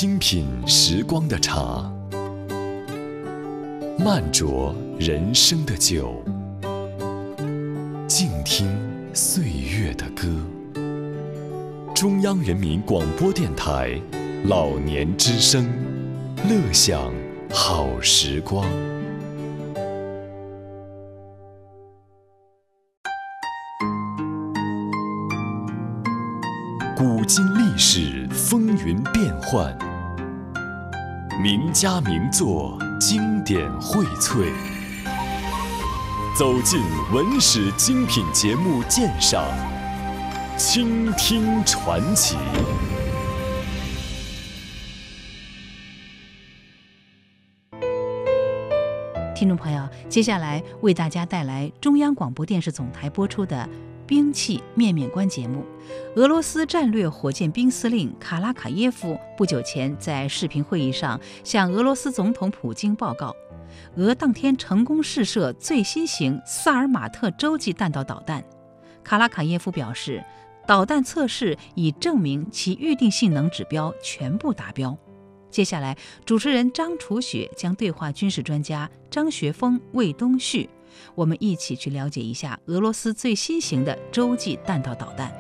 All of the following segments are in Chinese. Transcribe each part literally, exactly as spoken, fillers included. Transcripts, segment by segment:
轻品时光的茶，慢酌人生的酒，静听岁月的歌。中央人民广播电台老年之声，乐享好时光。古今历史风云变幻，名家名作经典荟萃，走进文史精品节目鉴赏，倾听传奇。 听众朋友，接下来为大家带来中央广播电视总台播出的兵器面面观节目。俄罗斯战略火箭兵司令卡拉卡耶夫不久前在视频会议上向俄罗斯总统普京报告，俄当天成功试射最新型萨尔马特洲际弹道导弹。卡拉卡耶夫表示，导弹测试已证明其预定性能指标全部达标。接下来，主持人张楚雪将对话军事专家张学峰、魏东旭，我们一起去了解一下俄罗斯最新型的洲际弹道导弹。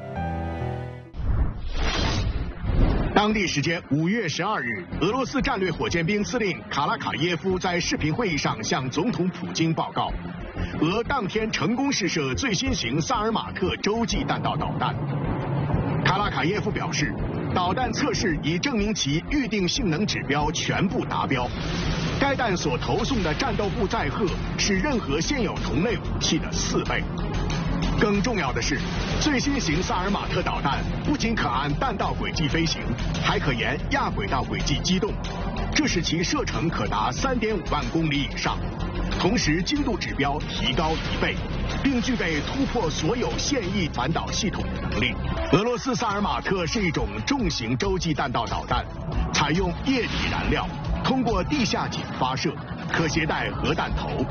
当地时间五月十二日，俄罗斯战略火箭兵司令卡拉卡耶夫在视频会议上向总统普京报告，俄当天成功试射最新型萨尔马特洲际弹道导弹。卡拉卡耶夫表示，导弹测试已证明其预定性能指标全部达标。该弹所投送的战斗部载荷是任何现有同类武器的四倍。更重要的是，最新型萨尔马特导弹不仅可按弹道轨迹飞行，还可沿亚轨道轨迹机动，这使其射程可达 三点五万公里以上，同时精度指标提高一倍，并具备突破所有现役反导系统的能力。俄罗斯萨尔马特是一种重型洲际弹道导弹，采用液体燃料，通过地下井发射，可携带核弹头。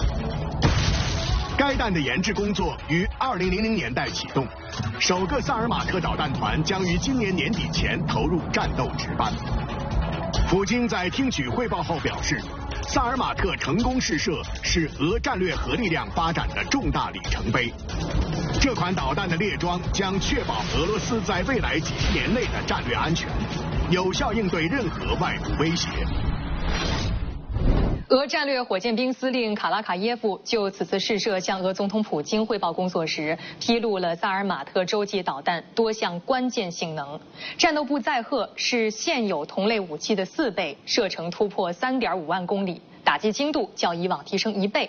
该弹的研制工作于二零零零年代启动，首个萨尔马特导弹团将于今年年底前投入战斗值班。普京在听取汇报后表示，萨尔马特成功试射是俄战略核力量发展的重大里程碑。这款导弹的列装将确保俄罗斯在未来几十年内的战略安全，有效应对任何外部威胁。 俄战略火箭兵司令卡拉卡耶夫就此次试射向俄总统普京汇报工作时，披露了萨尔马特洲际导弹多项关键性能。战斗部载荷是现有同类武器的四倍，射程突破 三点五万公里，打击精度较以往提升一倍。